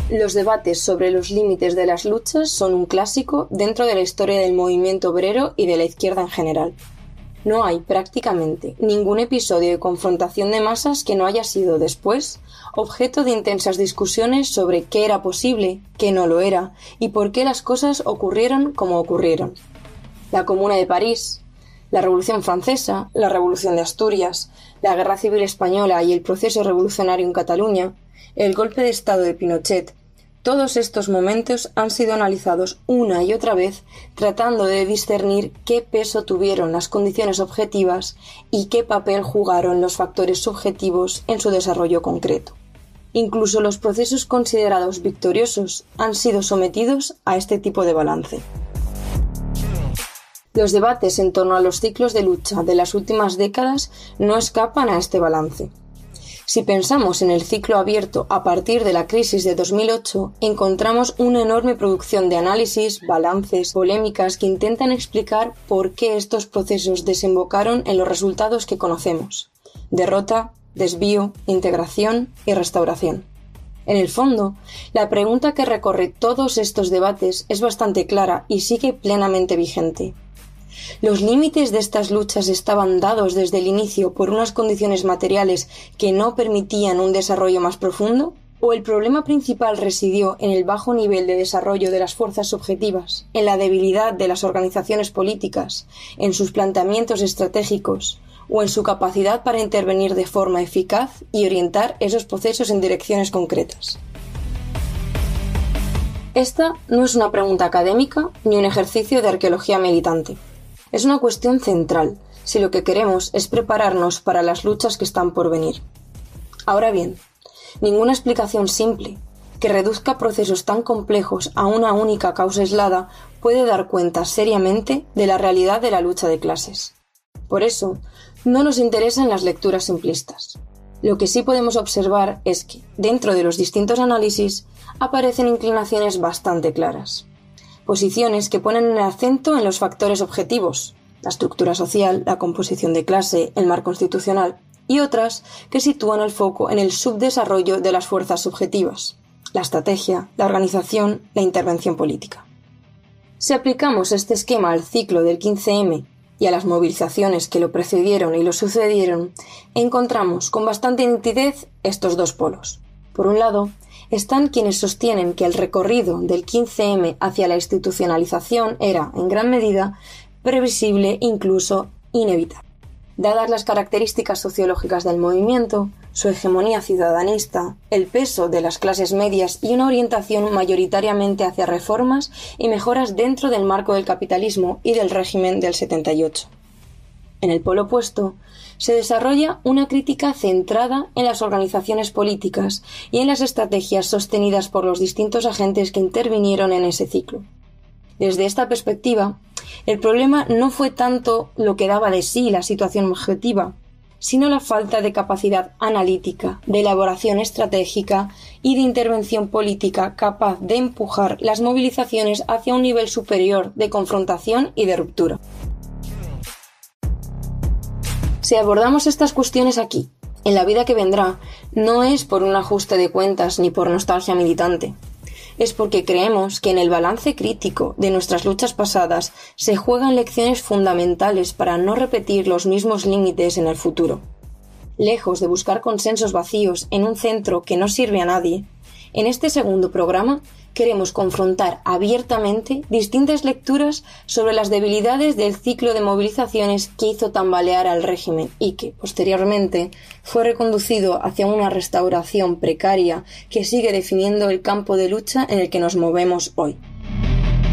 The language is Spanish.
Los debates sobre los límites de las luchas son un clásico dentro de la historia del movimiento obrero y de la izquierda en general. No hay prácticamente ningún episodio de confrontación de masas que no haya sido después objeto de intensas discusiones sobre qué era posible, qué no lo era y por qué las cosas ocurrieron como ocurrieron. La Comuna de París, la Revolución Francesa, la Revolución de Asturias, la Guerra Civil Española y el proceso revolucionario en Cataluña, el golpe de Estado de Pinochet, todos estos momentos han sido analizados una y otra vez tratando de discernir qué peso tuvieron las condiciones objetivas y qué papel jugaron los factores subjetivos en su desarrollo concreto. Incluso los procesos considerados victoriosos han sido sometidos a este tipo de balance. Los debates en torno a los ciclos de lucha de las últimas décadas no escapan a este balance. Si pensamos en el ciclo abierto a partir de la crisis de 2008, encontramos una enorme producción de análisis, balances, polémicas que intentan explicar por qué estos procesos desembocaron en los resultados que conocemos: derrota, desvío, integración y restauración. En el fondo, la pregunta que recorre todos estos debates es bastante clara y sigue plenamente vigente. ¿Los límites de estas luchas estaban dados desde el inicio por unas condiciones materiales que no permitían un desarrollo más profundo? ¿O el problema principal residió en el bajo nivel de desarrollo de las fuerzas subjetivas, en la debilidad de las organizaciones políticas, en sus planteamientos estratégicos o en su capacidad para intervenir de forma eficaz y orientar esos procesos en direcciones concretas? Esta no es una pregunta académica ni un ejercicio de arqueología militante. Es una cuestión central, si lo que queremos es prepararnos para las luchas que están por venir. Ahora bien, ninguna explicación simple, que reduzca procesos tan complejos a una única causa aislada, puede dar cuenta seriamente de la realidad de la lucha de clases. Por eso, no nos interesan las lecturas simplistas. Lo que sí podemos observar es que, dentro de los distintos análisis, aparecen inclinaciones bastante claras. Posiciones que ponen el acento en los factores objetivos, la estructura social, la composición de clase, el marco institucional, y otras que sitúan el foco en el subdesarrollo de las fuerzas subjetivas, la estrategia, la organización, la intervención política. Si aplicamos este esquema al ciclo del 15M y a las movilizaciones que lo precedieron y lo sucedieron, encontramos con bastante nitidez estos dos polos. Por un lado, están quienes sostienen que el recorrido del 15M hacia la institucionalización era, en gran medida, previsible e incluso inevitable. Dadas las características sociológicas del movimiento, su hegemonía ciudadanista, el peso de las clases medias y una orientación mayoritariamente hacia reformas y mejoras dentro del marco del capitalismo y del régimen del 78. En el polo opuesto, se desarrolla una crítica centrada en las organizaciones políticas y en las estrategias sostenidas por los distintos agentes que intervinieron en ese ciclo. Desde esta perspectiva, el problema no fue tanto lo que daba de sí la situación objetiva, sino la falta de capacidad analítica, de elaboración estratégica y de intervención política capaz de empujar las movilizaciones hacia un nivel superior de confrontación y de ruptura. Si abordamos estas cuestiones aquí, en la vida que vendrá, no es por un ajuste de cuentas ni por nostalgia militante. Es porque creemos que en el balance crítico de nuestras luchas pasadas se juegan lecciones fundamentales para no repetir los mismos límites en el futuro. Lejos de buscar consensos vacíos en un centro que no sirve a nadie, en este segundo programa queremos confrontar abiertamente distintas lecturas sobre las debilidades del ciclo de movilizaciones que hizo tambalear al régimen y que, posteriormente, fue reconducido hacia una restauración precaria que sigue definiendo el campo de lucha en el que nos movemos hoy.